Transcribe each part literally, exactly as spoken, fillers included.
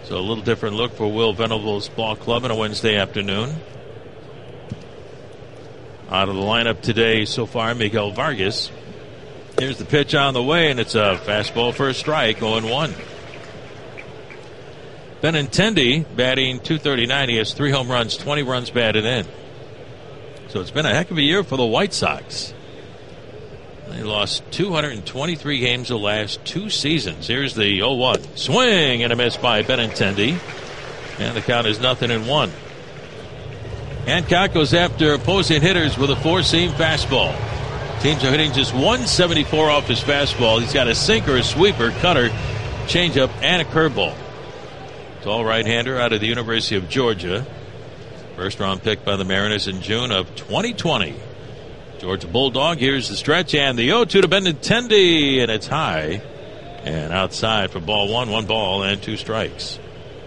So a little different look for Will Venable's ball club on a Wednesday afternoon. Out of the lineup today so far, Miguel Vargas. Here's the pitch on the way, and it's a fastball for a strike, oh and one. Benintendi batting two thirty-nine. He has three home runs, twenty runs batted in. So it's been a heck of a year for the White Sox. They lost two hundred twenty-three games the last two seasons. Here's the oh one. Swing and a miss by Benintendi. And the count is nothing and one. Hancock goes after opposing hitters with a four-seam fastball. Teams are hitting just one seventy-four off his fastball. He's got a sinker, a sweeper, cutter, changeup, and a curveball. Tall right-hander out of the University of Georgia. First round pick by the Mariners in June of twenty twenty. Georgia Bulldog, here's the stretch, and the oh two to Benintendi, and it's high and outside for ball one, one ball and two strikes.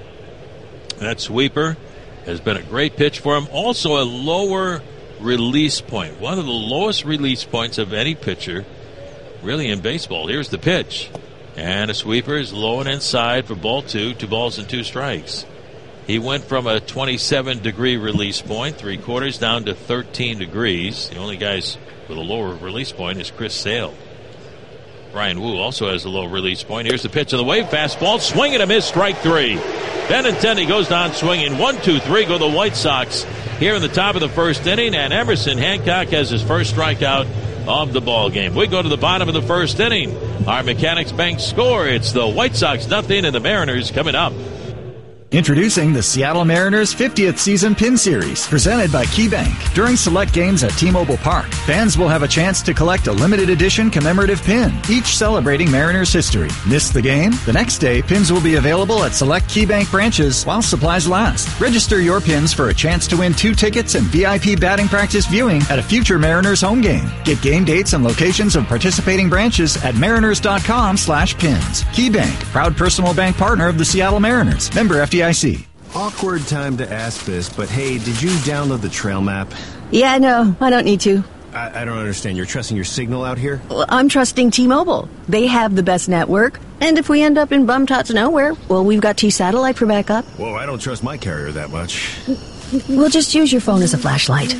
That sweeper has been a great pitch for him. Also a lower release point, one of the lowest release points of any pitcher really in baseball. Here's the pitch, and a sweeper is low and inside for ball two, two balls and two strikes. He went from a twenty-seven degree release point, three quarters, down to thirteen degrees. The only guys with a lower release point is Chris Sale. Brian Wu also has a low release point. Here's the pitch of the wave, fastball, swing and a miss, strike three. Benintendi goes down swinging, one, two, three, go the White Sox here in the top of the first inning, and Emerson Hancock has his first strikeout of the ball game. We go to the bottom of the first inning. Our Mechanics Bank score, it's the White Sox nothing and the Mariners coming up. Introducing the Seattle Mariners fiftieth Season Pin Series, presented by KeyBank. During select games at T-Mobile Park, fans will have a chance to collect a limited edition commemorative pin, each celebrating Mariners history. Miss the game? The next day, pins will be available at select KeyBank branches while supplies last. Register your pins for a chance to win two tickets and V I P batting practice viewing at a future Mariners home game. Get game dates and locations of participating branches at mariners.com slash pins. KeyBank, proud personal bank partner of the Seattle Mariners. Member F D I C. Awkward time to ask this, but hey, did you download the trail map? Yeah, no, I don't need to. I, I don't understand. You're trusting your signal out here? Well, I'm trusting T-Mobile. They have the best network. And if we end up in bum-tots nowhere, well, we've got T-Satellite for backup. Whoa, I don't trust my carrier that much. We'll just use your phone as a flashlight.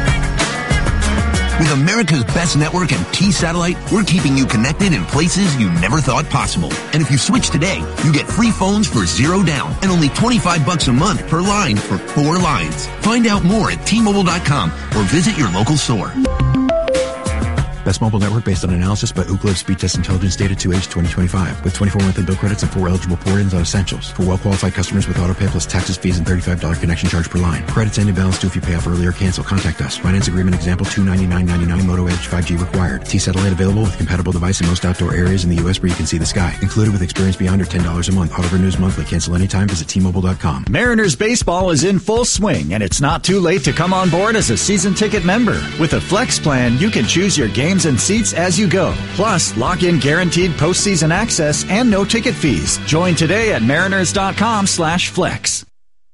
With America's best network and T-Satellite, we're keeping you connected in places you never thought possible. And if you switch today, you get free phones for zero down and only twenty-five bucks a month per line for four lines. Find out more at T Mobile dot com or visit your local store. Best mobile network based on analysis by Ookla Speed Test Intelligence data to age twenty twenty-five with twenty-four monthly bill credits and four eligible port-ins on essentials. For well-qualified customers with autopay plus taxes, fees, and thirty-five dollars connection charge per line. Credits end in balance due if you pay off early or cancel. Contact us. Finance agreement example two ninety-nine ninety-nine. Moto Edge five G required. T-Satellite available with compatible device in most outdoor areas in the U S where you can see the sky. Included with experience beyond or ten dollars a month. Auto renews monthly. Cancel anytime. Visit T Mobile dot com. Mariners baseball is in full swing, and it's not too late to come on board as a season ticket member. With a Flex plan, you can choose your games and seats as you go. Plus, lock in guaranteed postseason access and no ticket fees. Join today at mariners.com slash flex.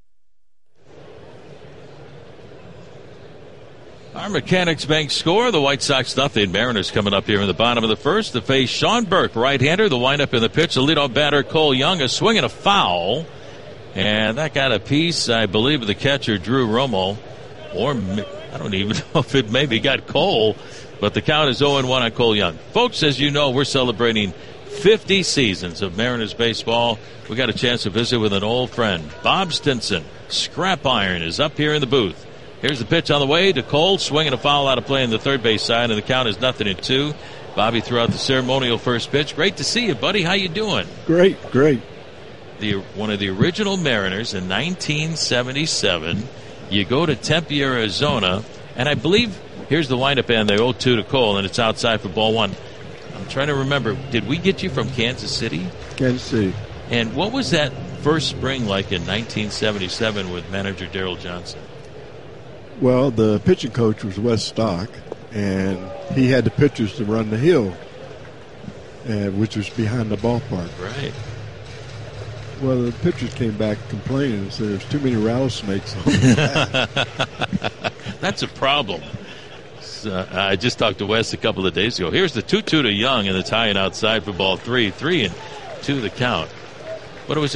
Our Mechanics Bank score, the White Sox nothing. Mariners coming up here in the bottom of the first to face Sean Burke, right-hander. The windup in the pitch, the leadoff batter Cole Young, a swing and a foul. And that got a piece, I believe, of the catcher Drew Romo. Or I don't even know if it maybe got Cole. But the count is oh and one on Cole Young. Folks, as you know, we're celebrating fifty seasons of Mariners baseball. We got a chance to visit with an old friend. Bob Stinson, Scrap Iron, is up here in the booth. Here's the pitch on the way to Cole. Swinging a foul out of play in the third base side, and the count is nothing in two. Bobby threw out the ceremonial first pitch. Great to see you, buddy. How you doing? Great, great. The one of the original Mariners in nineteen seventy-seven. You go to Tempe, Arizona, and I believe here's the windup and the oh two to Cole, and it's outside for ball one. I'm trying to remember, did we get you from Kansas City? Kansas City. And what was that first spring like in nineteen seventy-seven with manager Darryl Johnson? Well, the pitching coach was Wes Stock, and he had the pitchers to run the hill, uh, which was behind the ballpark. Right. Well, the pitchers came back complaining and said there's too many rattlesnakes on the bat. That's a problem. Uh, I just talked to Wes a couple of days ago. Here's the two two to Young, and the tie-in outside for ball three. Three and two the count. What was it?